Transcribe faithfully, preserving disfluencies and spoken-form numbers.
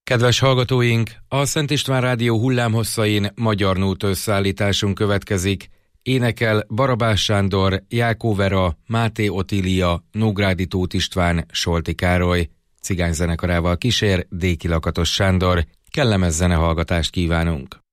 Kedves hallgatóink, a Szent István Rádió hullámhosszain Magyar Nót összeállításunk következik. Énekel Barabás Sándor, Jákó Vera, Máté Otília, Nógrádi Tóth István, Solti Károly. Cigányzenekarával kísér Déki Lakatos Sándor. Kellemes zenehallgatást kívánunk!